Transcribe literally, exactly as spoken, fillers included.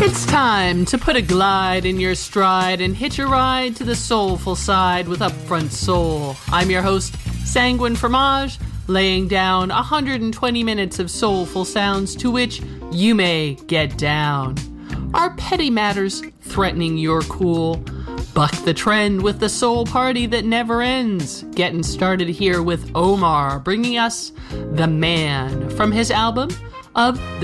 It's time to put a glide in your stride and hitch a ride to the soulful side with Upfront Soul. I'm your host, Sanguine Fromage, laying down one hundred twenty minutes of soulful sounds to which you may get down. Are petty matters threatening your cool? Buck the trend with the soul party that never ends. Getting started here with Omar, bringing us The Man from his album Of the